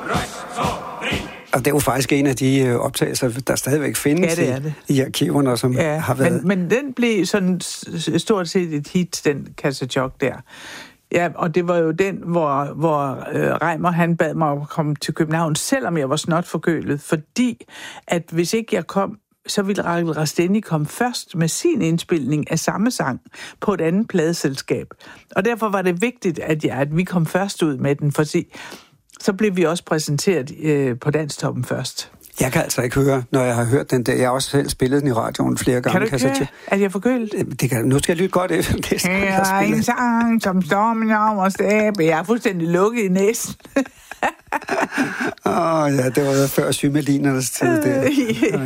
Og det er jo faktisk en af de optagelser, der stadigvæk findes i arkiverne, som har været... Men den blev sådan stort set et hit, den kassetjok der. Ja, og det var jo den, hvor Reimer, han bad mig at komme til København, selvom jeg var snot forkølet, fordi at hvis ikke jeg kom, så ville Rachel Rasteni komme først med sin indspilning af samme sang på et andet pladeselskab. Og derfor var det vigtigt, at vi kom først ud med den, for så blev vi også præsenteret på Danstoppen først. Jeg kan altså ikke høre, når jeg har hørt den der. Jeg har også selv spillet den i radioen flere gange. Kan du ikke høre, at jeg er forkølet? Nu skal jeg lytte godt efter. Det er en sang, som stormen over stæbe. Jeg er fuldstændig lukket i næsen. Ja, det var før Symelinernes tid.